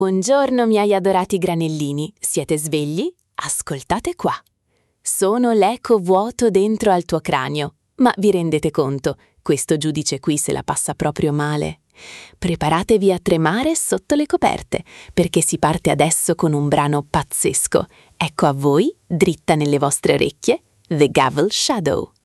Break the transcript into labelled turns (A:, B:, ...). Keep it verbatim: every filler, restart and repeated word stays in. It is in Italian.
A: Buongiorno miei adorati granellini, siete svegli? Ascoltate qua. Sono l'eco vuoto dentro al tuo cranio, ma vi rendete conto, questo giudice qui se la passa proprio male. Preparatevi a tremare sotto le coperte, perché si parte adesso con un brano pazzesco. Ecco a voi, dritta nelle vostre orecchie, The Gavel Shadow.